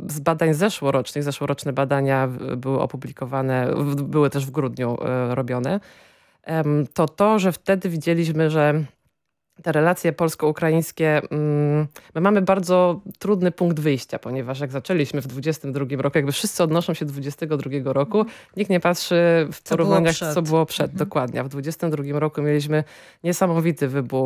z badań zeszłorocznych, zeszłoroczne badania były opublikowane, były też w grudniu robione, to, że wtedy widzieliśmy, że te relacje polsko-ukraińskie, my mamy bardzo trudny punkt wyjścia, ponieważ jak zaczęliśmy w 22 roku, jakby wszyscy odnoszą się do 22 roku, nikt nie patrzy w porównaniach, co było przed. Dokładnie. A w 22 roku mieliśmy niesamowity wybuch